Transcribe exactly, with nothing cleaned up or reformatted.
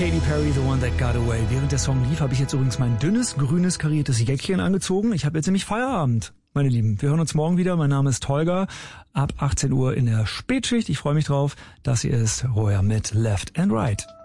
Katy Perry, The One That Got Away. Während der Song lief, habe ich jetzt übrigens mein dünnes, grünes, kariertes Jäckchen angezogen. Ich habe jetzt nämlich Feierabend, meine Lieben. Wir hören uns morgen wieder. Mein Name ist Holger. Ab achtzehn Uhr in der Spätschicht. Ich freue mich drauf. Das hier ist Roya mit Left and Right.